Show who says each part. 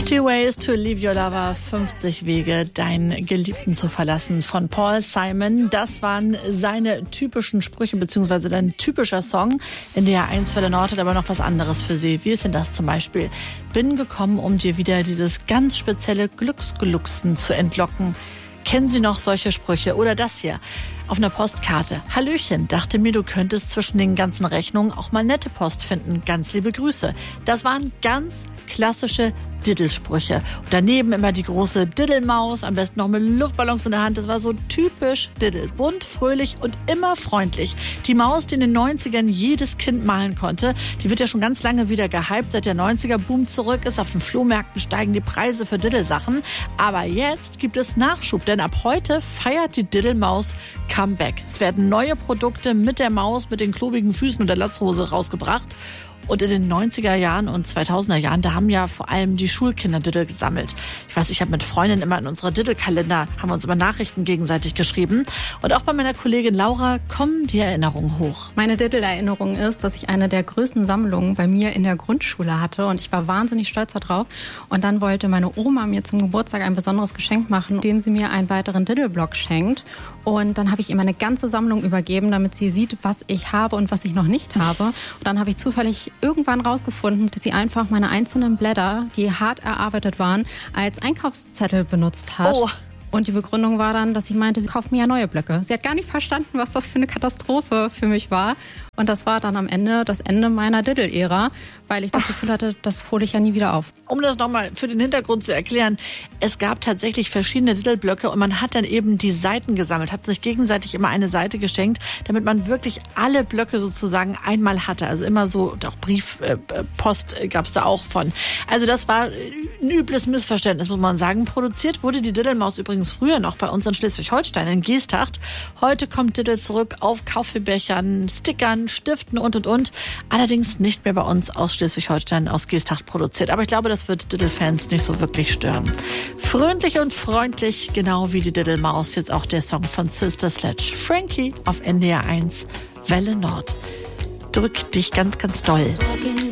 Speaker 1: 50 Ways to Leave Your Lover, 50 Wege, deinen Geliebten zu verlassen, von Paul Simon. Das waren seine typischen Sprüche, beziehungsweise dein typischer Song. In der 1 Welle Nord hat aber noch was anderes für Sie. Wie ist denn das zum Beispiel? Bin gekommen, um dir wieder dieses ganz spezielle Glücksgelucksen zu entlocken. Kennen Sie noch solche Sprüche? Oder das hier auf einer Postkarte. Hallöchen, dachte mir, du könntest zwischen den ganzen Rechnungen auch mal nette Post finden. Ganz liebe Grüße. Das waren ganz klassische Diddelsprüche. Und daneben immer die große Diddelmaus, am besten noch mit Luftballons in der Hand. Das war so typisch Diddel. Bunt, fröhlich und immer freundlich. Die Maus, die in den 90ern jedes Kind malen konnte, die wird ja schon ganz lange wieder gehypt. Seit der 90er-Boom zurück ist, auf den Flohmärkten steigen die Preise für Diddelsachen. Aber jetzt gibt es Nachschub, denn ab heute feiert die Diddelmaus Comeback. Es werden neue Produkte mit der Maus, mit den klobigen Füßen und der Latzhose rausgebracht. Und in den 90er Jahren und 2000er Jahren, da haben ja vor allem die Schulkinder Diddel gesammelt. Ich weiß, ich habe mit Freundinnen immer in unsere Diddle-Kalender, haben wir uns immer Nachrichten gegenseitig geschrieben. Und auch bei meiner Kollegin Laura kommen die Erinnerungen hoch.
Speaker 2: Meine Diddle-Erinnerung ist, dass ich eine der größten Sammlungen bei mir in der Grundschule hatte. Und ich war wahnsinnig stolz darauf. Und dann wollte meine Oma mir zum Geburtstag ein besonderes Geschenk machen, indem sie mir einen weiteren Diddle-Block schenkt. Und dann habe ich ihr meine ganze Sammlung übergeben, damit sie sieht, was ich habe und was ich noch nicht habe. Und dann habe ich zufällig irgendwann rausgefunden, dass sie einfach meine einzelnen Blätter, die hart erarbeitet waren, als Einkaufszettel benutzt hat.
Speaker 1: Oh.
Speaker 2: Und die Begründung war dann, dass sie meinte, sie kauft mir ja neue Blöcke. Sie hat gar nicht verstanden, was das für eine Katastrophe für mich war. Und das war dann am Ende das Ende meiner Diddle-Ära, weil ich das Gefühl hatte, das hole ich ja nie wieder auf.
Speaker 1: Um das nochmal für den Hintergrund zu erklären, es gab tatsächlich verschiedene Diddle-Blöcke und man hat dann eben die Seiten gesammelt, hat sich gegenseitig immer eine Seite geschenkt, damit man wirklich alle Blöcke sozusagen einmal hatte. Also immer so, und auch Briefpost gab es da auch von. Also das war ein übles Missverständnis, muss man sagen. Produziert wurde die Diddelmaus übrigens früher noch bei uns in Schleswig-Holstein, in Geesthacht. Heute kommt Diddle zurück auf Kaffeebechern, Stickern, Stiften und. Allerdings nicht mehr bei uns aus Schleswig-Holstein, aus Geesthacht produziert. Aber ich glaube, das wird Diddle-Fans nicht so wirklich stören. Fröhlich und freundlich, genau wie die Diddelmaus, jetzt auch der Song von Sister Sledge. Frankie auf NDR 1, Welle Nord. Drück dich ganz, ganz doll.